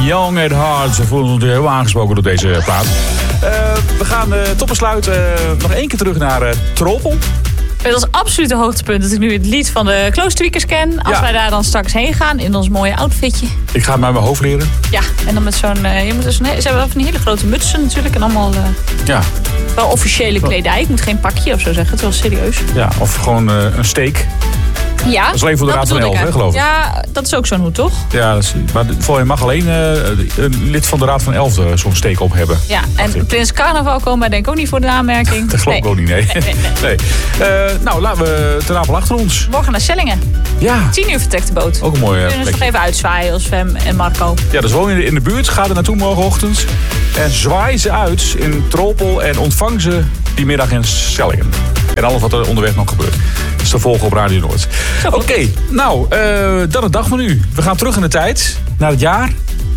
Young at Heart. Ze voelen ons heel aangesproken door deze plaat. We gaan tot besluit nog één keer terug naar Troppel. Het was absoluut het hoogtepunt dat ik nu het lied van de Kloostweekers ken. Als wij daar dan straks heen gaan in ons mooie outfitje. Ik ga het met mijn hoofd leren. Ja, en dan met zo'n... ze hebben wel van die hele grote mutsen natuurlijk. En allemaal wel officiële kledij. Ik moet geen pakje of zo zeggen. Het is wel serieus. Ja, of gewoon een steek. Ja, dat is alleen voor de Raad van 11, hè, geloof ik. Ja, dat is ook zo'n hoed, toch? Ja, maar voor je mag alleen een lid van de Raad van 11 zo'n steek op hebben. Ja, en Prins Carnaval komen wij denk ik ook niet voor de aanmerking. Dat geloof ik ook niet, nee. Nou, laten we ten Apel achter ons. Morgen naar Sellingen. Ja. 10 uur vertrekt de boot. Ook een mooie plek. We kunnen nog even uitzwaaien als Fem en Marco. Ja, dat is gewoon in de buurt. Ga er naartoe morgenochtend. En zwaai ze uit in Troppel en ontvang ze die middag in Sellingen. En alles wat er onderweg nog gebeurt. Dat is te volgen op Radio Noord. Oké, nou, dat is de dag van nu. We gaan terug in de tijd. Naar het jaar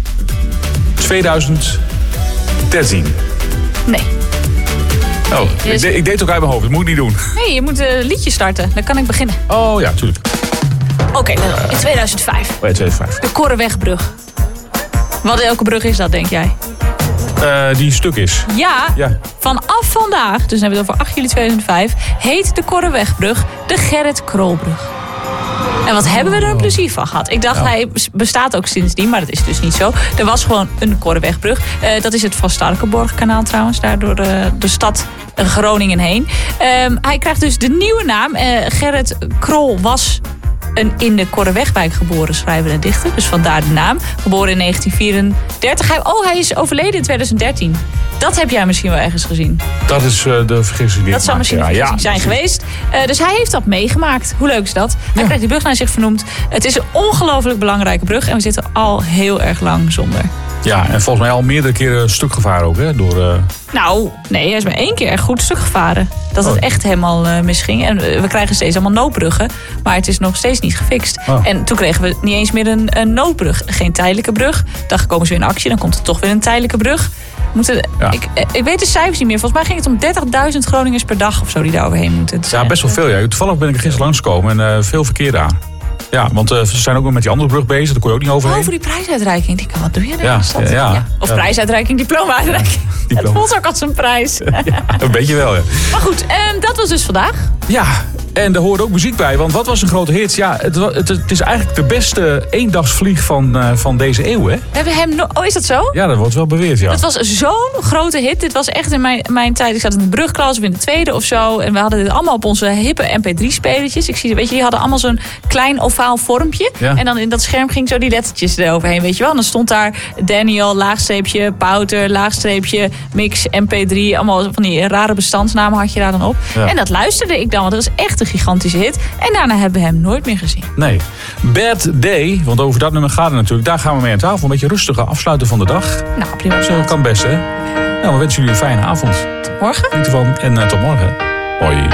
2013. Nee. Oh, ik deed het ook uit mijn hoofd. Dat moet ik niet doen. Nee, je moet een liedje starten. Dan kan ik beginnen. Oh ja, tuurlijk. Oké, in 2005. Oh ja, 2005. De Korrewegbrug. Wat elke brug is dat, denk jij? Die stuk is. Ja, vanaf vandaag, dus dan hebben we het over 8 juli 2005... heet de Korrewegbrug de Gerrit Krolbrug. En wat hebben we er een plezier van gehad. Ik dacht, hij bestaat ook sindsdien, maar dat is dus niet zo. Er was gewoon een Korrewegbrug. Dat is het Van Starkenborgkanaal trouwens, daar door de stad Groningen heen. Hij krijgt dus de nieuwe naam. Gerrit Krol was een in de Korrewegwijk geboren schrijver en dichter. Dus vandaar de naam. Geboren in 1934. Hij is overleden in 2013. Dat heb jij misschien wel ergens gezien. Dat is de vergissing. Dat zou misschien een vergissing zijn geweest. Dus hij heeft dat meegemaakt. Hoe leuk is dat? Hij krijgt die brug naar zich vernoemd. Het is een ongelooflijk belangrijke brug. En we zitten al heel erg lang zonder. Ja, en volgens mij al meerdere keren stuk gevaren ook, hè? Nou, nee, hij is maar 1 keer echt goed stuk gevaren. Dat het echt helemaal misging. En we krijgen steeds allemaal noodbruggen. Maar het is nog steeds niet gefixt. En toen kregen we niet eens meer een noodbrug. Geen tijdelijke brug. Dan komen ze weer in actie. Dan komt er toch weer een tijdelijke brug. Ik weet de cijfers niet meer. Volgens mij ging het om 30.000 Groningers per dag of zo die daar overheen moeten. Ja, best wel veel. Ja. Toevallig ben ik er gisteren langsgekomen en veel verkeer daar. Ja, want ze zijn ook nog met die andere brug bezig. Daar kon je ook niet overheen. Over die prijsuitreiking. Ik denk, wat doe je daar? Of Ja. prijsuitreiking, diploma-uitreiking. Het voelt ook als een prijs. Een beetje wel, ja. Maar goed, dat was dus vandaag. Ja, en daar hoort ook muziek bij. Want wat was een grote hit? Ja, het is eigenlijk de beste eendagsvlieg van deze eeuw, hè? Hebben we hem is dat zo? Ja, dat wordt wel beweerd, ja. Het was zo'n grote hit. Dit was echt in mijn tijd. Ik zat in de brugklas of in de tweede of zo. En we hadden dit allemaal op onze hippe mp3-spelertjes. Ik zie, die hadden allemaal zo'n klein ovaal vormpje. Ja. En dan in dat scherm ging zo die lettertjes eroverheen, weet je wel. En dan stond daar Daniel, laagstreepje, Pouter, laagstreepje, mix, mp3. Allemaal van die rare bestandsnamen had je daar dan op. Ja. En dat luisterde ik dan, want dat was echt een gigantische hit. En daarna hebben we hem nooit meer gezien. Nee. Bad Day, want over dat nummer gaat het natuurlijk. Daar gaan we mee aan tafel. Een beetje rustiger afsluiten van de dag. Nou, prima. Zo kan best, hè? Nou, we wensen jullie een fijne avond. Tot morgen. Geniet ervan en tot morgen. Hoi.